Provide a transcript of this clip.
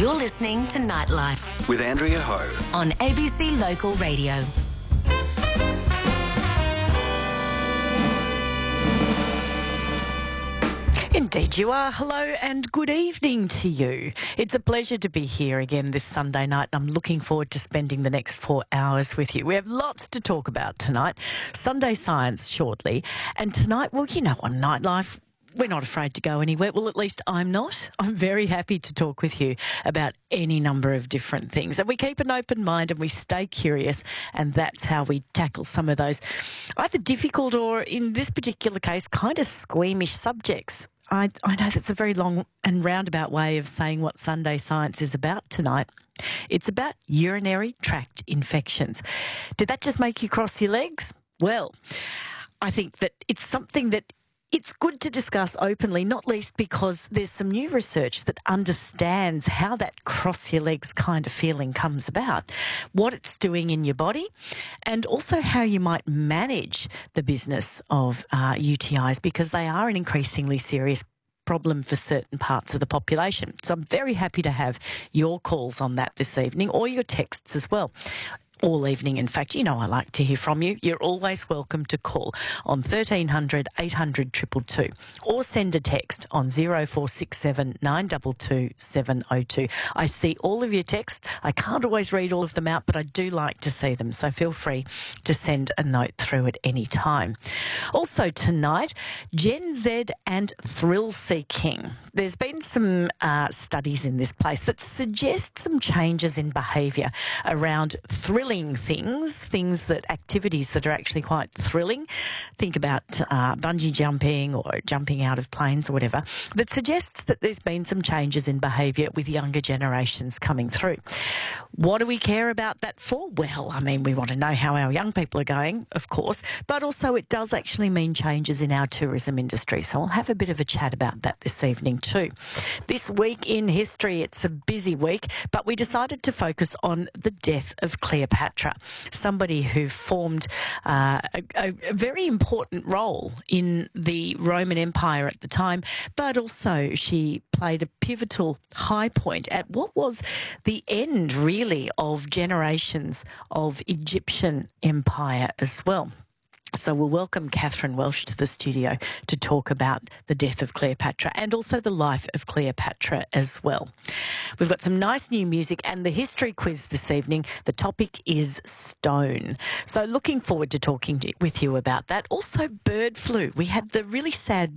You're listening to Nightlife with Andrea Ho on ABC Local Radio. Indeed you are. Hello and good evening to you. It's a pleasure to be here again this Sunday night. I'm looking forward to spending the next 4 hours with you. We have lots to talk about tonight. Sunday Science shortly. And tonight, well, you know, on Nightlife, we're not afraid to go anywhere. Well, at least I'm not. I'm very happy to talk with you about any number of different things. And we keep an open mind and we stay curious, and that's how we tackle some of those either difficult or, in this particular case, kind of squeamish subjects. I know that's a very long and roundabout way of saying what Sunday Science is about tonight. It's about urinary tract infections. Did that just make you cross your legs? Well, I think that it's something that it's good to discuss openly, not least because there's some new research that understands how that cross your legs kind of feeling comes about, what it's doing in your body, and also how you might manage the business of UTIs, because they are an increasingly serious problem for certain parts of the population. So I'm very happy to have your calls on that this evening, or your texts as well. All evening, in fact. You know I like to hear from you. You're always welcome to call on 1300 800 222 or send a text on 0467 922 702. I see all of your texts. I can't always read all of them out, but I do like to see them, so feel free to send a note through at any time. Also tonight, Gen Z and thrill seeking. There's been some studies in this place that suggest some changes in behaviour around thrilling activities that are actually quite thrilling. Think about bungee jumping or jumping out of planes or whatever, that suggests that there's been some changes in behaviour with younger generations coming through. What do we care about that for? Well, I mean, we want to know how our young people are going, of course, but also it does actually mean changes in our tourism industry. So I'll have a bit of a chat about that this evening too. This week in history, it's a busy week, but we decided to focus on the death of Cleopatra, somebody who formed a very important role in the Roman Empire at the time, but also she played a pivotal high point at what was the end, really, of generations of Egyptian empire as well. So we'll welcome Catherine Welsh to the studio to talk about the death of Cleopatra and also the life of Cleopatra as well. We've got some nice new music and the history quiz this evening. The topic is stone. So looking forward to talking with you about that. Also bird flu. We had the really sad